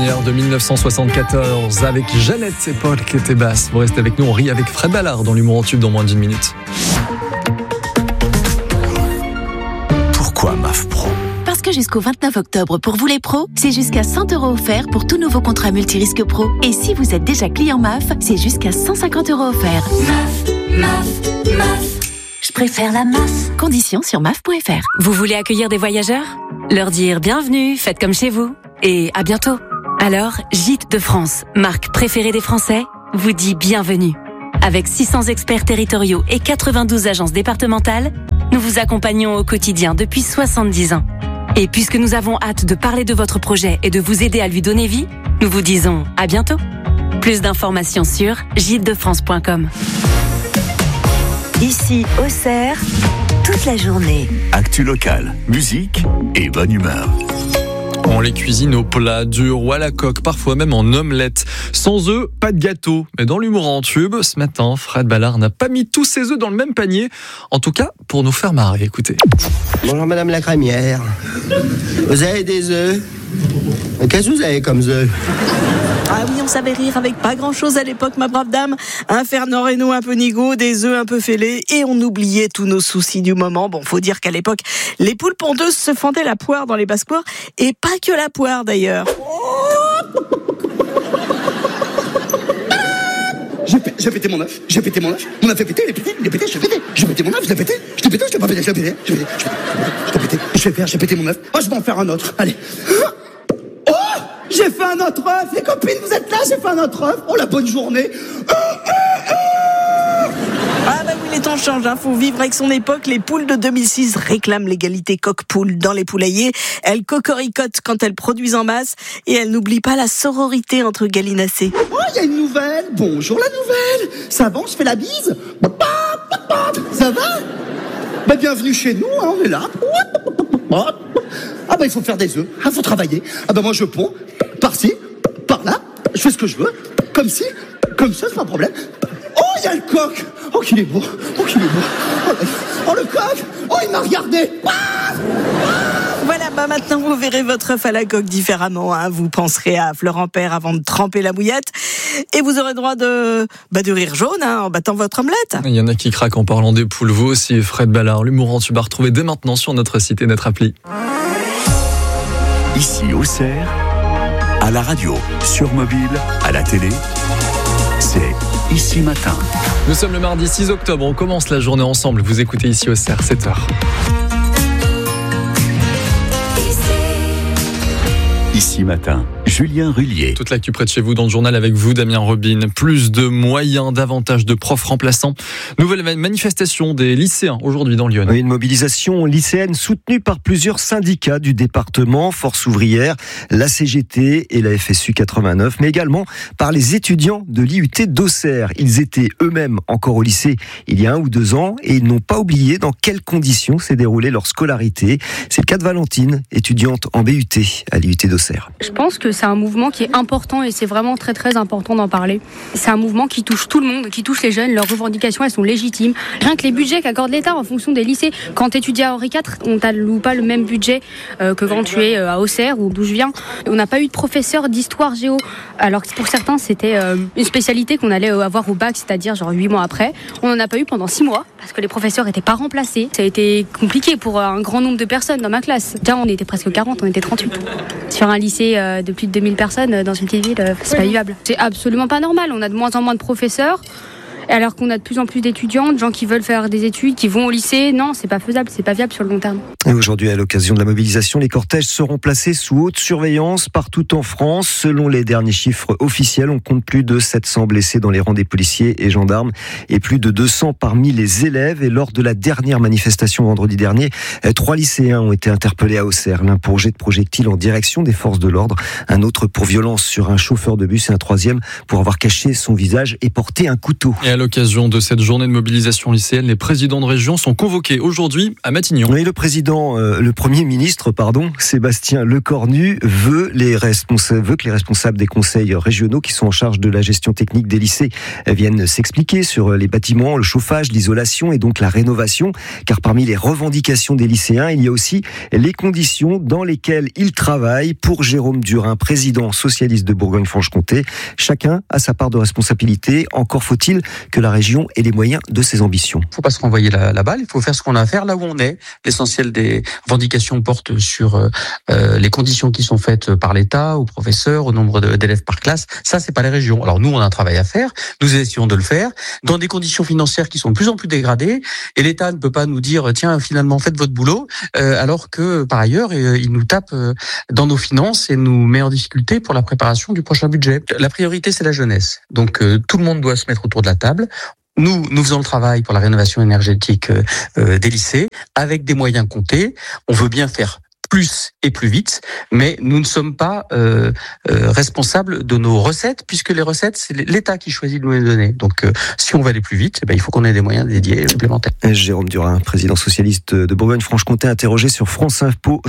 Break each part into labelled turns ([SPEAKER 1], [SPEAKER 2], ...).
[SPEAKER 1] dernière de 1974 avec Jeannette et Paul qui étaient basses. Vous restez avec nous, on rit avec Fred Ballard dans l'humour en tube dans moins d'une minute.
[SPEAKER 2] Pourquoi MAF Pro ?
[SPEAKER 3] Parce que jusqu'au 29 octobre, pour vous les pros, c'est jusqu'à 100 € offerts pour tout nouveau contrat multirisque pro. Et si vous êtes déjà client MAF, c'est jusqu'à 150 € offerts. MAF. Je préfère la MAF. Conditions sur MAF.fr.
[SPEAKER 4] Vous voulez accueillir des voyageurs ? Leur dire bienvenue, faites comme chez vous. Et à bientôt. Alors, Gîtes de France, marque préférée des Français, vous dit bienvenue. Avec 600 experts territoriaux et 92 agences départementales, nous vous accompagnons au quotidien depuis 70 ans. Et puisque nous avons hâte de parler de votre projet et de vous aider à lui donner vie, nous vous disons à bientôt. Plus d'informations sur gîtesdefrance.com.
[SPEAKER 5] Ici, Auxerre, toute la journée.
[SPEAKER 2] Actu locale, musique et bonne humeur.
[SPEAKER 1] On les cuisine au plat, dur ou à la coque, parfois même en omelette. Sans œufs, pas de gâteau. Mais dans l'humour en tube, ce matin, Fred Ballard n'a pas mis tous ses œufs dans le même panier. En tout cas, pour nous faire marrer, écoutez.
[SPEAKER 6] Bonjour madame la crémière. Vous avez des œufs ? Qu'est-ce que vous avez comme œufs ?
[SPEAKER 7] Ah oui, on savait rire avec pas grand-chose à l'époque, ma brave dame. Un Fernand Reynaud un peu nigaud, des œufs un peu fêlés, et on oubliait tous nos soucis du moment. Bon, faut dire qu'à l'époque, les poules pondeuses se fendaient la poire dans les basses-cours, et pas que la poire d'ailleurs.
[SPEAKER 8] J'ai pété mon œuf, mon œuf est pété, il est pété, j'ai pété mon œuf, je l'ai pété, je l'ai pas pété, j'ai pété mon œuf, oh je vais en faire un autre, allez. Oh, j'ai fait un autre œuf, les copines vous êtes là, j'ai fait un autre œuf, oh la bonne journée.
[SPEAKER 7] Ah bah oui, les temps changent, faut vivre avec son époque. Les poules de 2006 réclament l'égalité coq-poule dans les poulaillers. Elles cocoricotent quand elles produisent en masse et elles n'oublient pas la sororité entre gallinacés.
[SPEAKER 8] Oh, il y a une nouvelle, bonjour la nouvelle, ça va, je fais la bise, ça va ? Bah bienvenue chez nous, on est là. Ah bah il faut faire des œufs, faut travailler. Ah bah moi je ponds, par-ci, par-là, je fais ce que je veux, comme ci, comme ça, c'est pas un problème. Oh, il y a le coq. Oh, qu'il est beau. Oh, le coq. Oh, il m'a regardé.
[SPEAKER 7] Voilà, maintenant vous verrez votre œuf à la coque différemment. Vous penserez à Florent Père avant de tremper la bouillette. Et vous aurez droit de rire jaune en battant votre omelette.
[SPEAKER 1] Il y en a qui craquent en parlant des poules. Vous aussi, Fred Ballard, l'humour en tube à retrouver dès maintenant sur notre site et notre appli.
[SPEAKER 2] Ici, Auxerre, à la radio, sur mobile, à la télé, c'est Ici Matin.
[SPEAKER 1] Nous sommes le mardi 6 octobre, on commence la journée ensemble. Vous écoutez Ici Auxerre, 7h.
[SPEAKER 2] Ici Matin, Julien Rullier.
[SPEAKER 1] Toute l'actu près de chez vous dans le journal avec vous, Damien Robin. Plus de moyens, davantage de profs remplaçants. Nouvelle manifestation des lycéens aujourd'hui dans Lyon.
[SPEAKER 9] Oui, une mobilisation lycéenne soutenue par plusieurs syndicats du département, Force ouvrière, la CGT et la FSU 89, mais également par les étudiants de l'IUT d'Auxerre. Ils étaient eux-mêmes encore au lycée il y a 1 ou 2 ans et ils n'ont pas oublié dans quelles conditions s'est déroulée leur scolarité. C'est le cas de Valentine, étudiante en BUT à l'IUT d'Auxerre.
[SPEAKER 10] Je pense que c'est un mouvement qui est important et c'est vraiment très très important d'en parler. C'est un mouvement qui touche tout le monde, qui touche les jeunes, leurs revendications elles sont légitimes. Rien que les budgets qu'accorde l'État en fonction des lycées. Quand tu étudies à Henri IV, on t'alloue pas le même budget que quand tu es à Auxerre ou d'où je viens. On n'a pas eu de professeur d'histoire géo, alors que pour certains c'était une spécialité qu'on allait avoir au bac, c'est-à-dire genre 8 mois après. On n'en a pas eu pendant 6 mois parce que les professeurs n'étaient pas remplacés. Ça a été compliqué pour un grand nombre de personnes dans ma classe. Déjà on était presque 40, on était 38. Sur un lycée de plus de 2000 personnes dans une petite ville, c'est pas vivable. C'est absolument pas normal, on a de moins en moins de professeurs. Alors qu'on a de plus en plus d'étudiants, de gens qui veulent faire des études, qui vont au lycée. Non, c'est pas faisable, c'est pas viable sur le long terme.
[SPEAKER 9] Et aujourd'hui, à l'occasion de la mobilisation, les cortèges seront placés sous haute surveillance partout en France. Selon les derniers chiffres officiels, on compte plus de 700 blessés dans les rangs des policiers et gendarmes et plus de 200 parmi les élèves. Et lors de la dernière manifestation vendredi dernier, 3 lycéens ont été interpellés à Auxerre. L'un pour jet de projectile en direction des forces de l'ordre, un autre pour violence sur un chauffeur de bus et un troisième pour avoir caché son visage et porté un couteau.
[SPEAKER 1] Et à l'occasion de cette journée de mobilisation lycéenne, les présidents de région sont convoqués aujourd'hui à Matignon.
[SPEAKER 9] Oui, le Premier ministre, Sébastien Lecornu veut que les responsables des conseils régionaux qui sont en charge de la gestion technique des lycées viennent s'expliquer sur les bâtiments, le chauffage, l'isolation et donc la rénovation. Car parmi les revendications des lycéens, il y a aussi les conditions dans lesquelles ils travaillent. Pour Jérôme Durin, président socialiste de Bourgogne-Franche-Comté, chacun a sa part de responsabilité. Encore faut-il que la région ait les moyens de ses ambitions.
[SPEAKER 11] Il ne faut pas se renvoyer la balle, il faut faire ce qu'on a à faire là où on est. L'essentiel des revendications porte sur les conditions qui sont faites par l'État, aux professeurs, au nombre d'élèves par classe. Ça, c'est pas les régions. Alors nous, on a un travail à faire, nous essayons de le faire, dans des conditions financières qui sont de plus en plus dégradées, et l'État ne peut pas nous dire, tiens, finalement, faites votre boulot, alors que, par ailleurs, il nous tape dans nos finances et nous met en difficulté pour la préparation du prochain budget. La priorité, c'est la jeunesse. Donc, tout le monde doit se mettre autour de la table. Nous faisons le travail pour la rénovation énergétique des lycées avec des moyens comptés. On veut bien faire plus et plus vite, mais nous ne sommes pas responsables de nos recettes, puisque les recettes, c'est l'État qui choisit de nous les donner. Donc, si on veut aller plus vite, il faut qu'on ait des moyens dédiés et supplémentaires.
[SPEAKER 9] Jérôme Durin, président socialiste de Bourgogne-Franche-Comté, interrogé sur France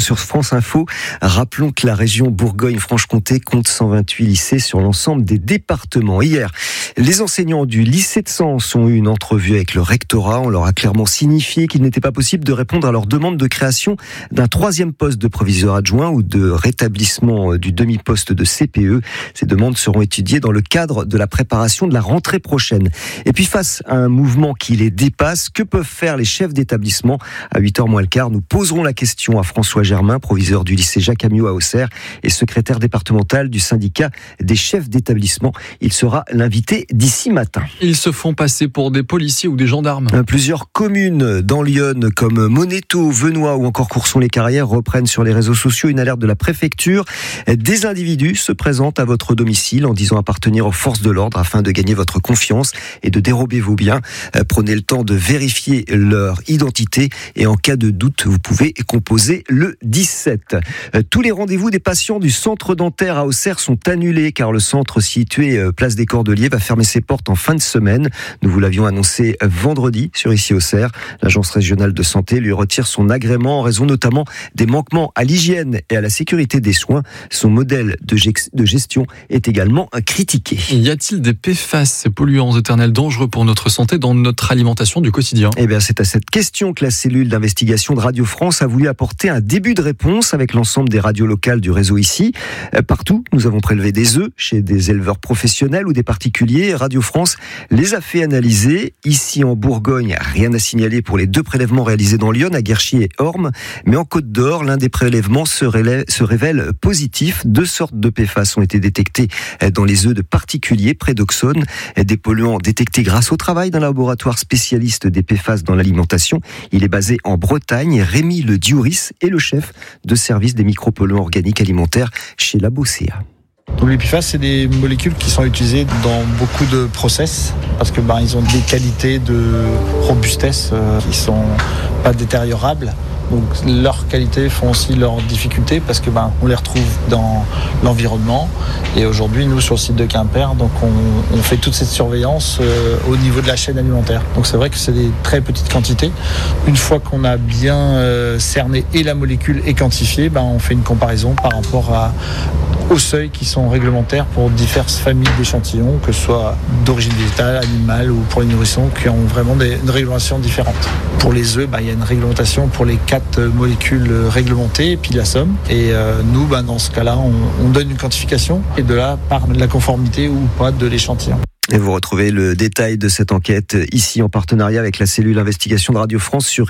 [SPEAKER 9] Info. Rappelons que la région Bourgogne-Franche-Comté compte 128 lycées sur l'ensemble des départements. Hier, les enseignants du lycée de Sens ont eu une entrevue avec le rectorat. On leur a clairement signifié qu'il n'était pas possible de répondre à leur demande de création d'un 3e poste de proviseur adjoint ou de rétablissement du demi-poste de CPE. Ces demandes seront étudiées dans le cadre de la préparation de la rentrée prochaine. Et puis face à un mouvement qui les dépasse, que peuvent faire les chefs d'établissement ? À 8h moins le quart, nous poserons la question à François Germain, proviseur du lycée Jacques Amiot à Auxerre et secrétaire départemental du syndicat des chefs d'établissement. Il sera l'invité d'ici matin.
[SPEAKER 1] Ils se font passer pour des policiers ou des gendarmes.
[SPEAKER 9] Plusieurs communes dans l'Yonne comme Monéto, Venoix ou encore Courson-les-Carrières reprennent sur les réseaux sociaux une alerte de la préfecture. Des individus se présentent à votre domicile en disant appartenir aux forces de l'ordre afin de gagner votre confiance et de dérober vos biens. Prenez le temps de vérifier leur identité et en cas de doute, vous pouvez composer le 17. Tous les rendez-vous des patients du centre dentaire à Auxerre sont annulés car le centre situé place des Cordeliers va fermer ses portes en fin de semaine. Nous vous l'avions annoncé vendredi sur Ici Auxerre. L'agence régionale de santé lui retire son agrément en raison notamment des manquements à l'hygiène et à la sécurité des soins. Son modèle de gestion est également critiqué.
[SPEAKER 1] Y a-t-il des PFAS, ces polluants éternels dangereux pour notre santé dans notre alimentation du quotidien ?
[SPEAKER 9] C'est à cette question que la cellule d'investigation de Radio France a voulu apporter un début de réponse avec l'ensemble des radios locales du réseau ici. Partout, nous avons prélevé des œufs chez des éleveurs professionnels ou des particuliers. Radio France les a fait analyser. Ici en Bourgogne, rien à signaler pour les 2 prélèvements réalisés dans l'Yonne, à Guerchy et Orme. Mais en Côte d'Or, l'un des prélèvements se révèle positif. 2 sortes de PFAS ont été détectés dans les œufs de particuliers près d'Auxonne. Des polluants détectés grâce au travail d'un laboratoire spécialiste des PFAS dans l'alimentation. Il est basé en Bretagne. Rémi Le Diouris est le chef de service des micropolluants organiques alimentaires chez Labocea.
[SPEAKER 12] Donc les PFAS, c'est des molécules qui sont utilisées dans beaucoup de process parce que ils ont des qualités de robustesse qui sont pas détériorables. Donc leurs qualités font aussi leurs difficultés parce que on les retrouve dans l'environnement. Et aujourd'hui, nous sur le site de Quimper, donc on fait toute cette surveillance au niveau de la chaîne alimentaire. Donc c'est vrai que c'est des très petites quantités. Une fois qu'on a bien cerné et la molécule et quantifié, on fait une comparaison par rapport aux seuils qui sont réglementaires pour diverses familles d'échantillons, que ce soit d'origine végétale, animale ou pour les nourrissons, qui ont vraiment une réglementation différente. Pour les œufs, il y a une réglementation pour les 4 molécules réglementées et puis la somme. Et nous, dans ce cas-là, on donne une quantification et de là part la conformité ou pas de l'échantillon.
[SPEAKER 9] Et vous retrouvez le détail de cette enquête ici en partenariat avec la cellule investigation de Radio France sur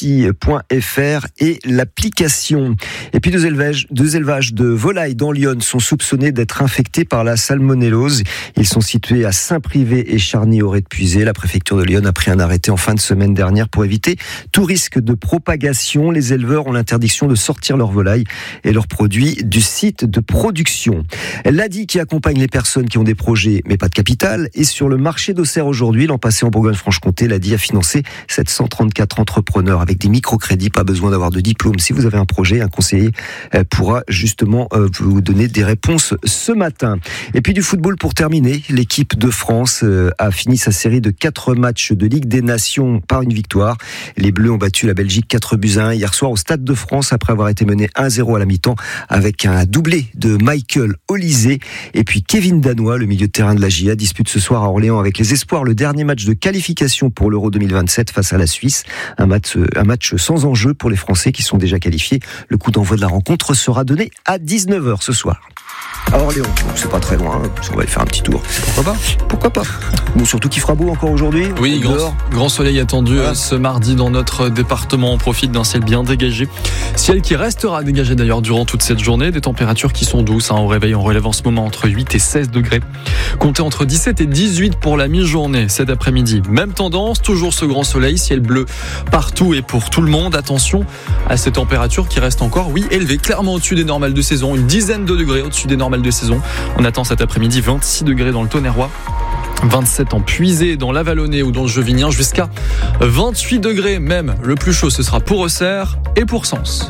[SPEAKER 9] ici.fr et l'application. Et puis deux élevages de volailles dans l'Yonne sont soupçonnés d'être infectés par la salmonellose. Ils sont situés à Saint-Privé et Charny-Auré-de-Puisé. La préfecture de Lyon a pris un arrêté en fin de semaine dernière pour éviter tout risque de propagation. Les éleveurs ont l'interdiction de sortir leurs volailles et leurs produits du site de production. L'ADI qui accompagne les personnes qui ont des projets mais pas de capital Local est sur le marché d'Auxerre aujourd'hui. L'an passé en Bourgogne-Franche-Comté, l'ADI a financé 734 entrepreneurs avec des microcrédits. Pas besoin d'avoir de diplôme. Si vous avez un projet, un conseiller pourra justement vous donner des réponses ce matin. Et puis du football pour terminer. L'équipe de France a fini sa série de 4 matchs de Ligue des Nations par une victoire. Les Bleus ont battu la Belgique 4-1 hier soir au Stade de France après avoir été mené 1-0 à la mi-temps avec un doublé de Michael Olysée. Et puis Kevin Danois, le milieu de terrain de la GIA, dispute ce soir à Orléans avec les Espoirs le dernier match de qualification pour l'Euro 2027 face à la Suisse. Un match sans enjeu pour les Français qui sont déjà qualifiés. Le coup d'envoi de la rencontre sera donné à 19h ce soir. À Orléans, c'est pas très loin, on va y faire un petit tour. Pourquoi pas Bon, surtout qu'il fera beau encore aujourd'hui.
[SPEAKER 1] Oui, grand soleil attendu ce mardi dans notre département. On profite d'un ciel bien dégagé. Ciel qui restera dégagé d'ailleurs durant toute cette journée. Des températures qui sont douces. Au réveil, on relève en ce moment entre 8 et 16 degrés. Comptez entre 17 et 18 pour la mi-journée cet après-midi. Même tendance, toujours ce grand soleil, ciel bleu partout et pour tout le monde. Attention à ces températures qui restent encore, élevées, clairement au-dessus des normales de saison. Une dizaine de degrés au-dessus des normales de saison. On attend cet après-midi 26 degrés dans le Tonnerrois, 27 en Puisée, dans l'Avalonnais ou dans le Jevinien, jusqu'à 28 degrés même. Le plus chaud, ce sera pour Auxerre et pour Sens.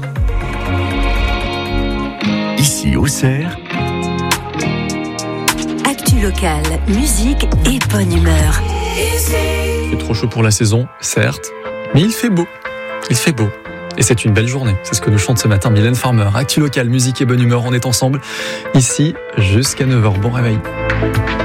[SPEAKER 2] Ici Auxerre.
[SPEAKER 5] Actu locale, musique et bonne humeur.
[SPEAKER 1] Il fait trop chaud pour la saison, certes, mais il fait beau. Il fait beau. Et c'est une belle journée. C'est ce que nous chante ce matin Mylène Farmer. Actu locale, musique et bonne humeur. On est ensemble ici jusqu'à 9h. Bon réveil.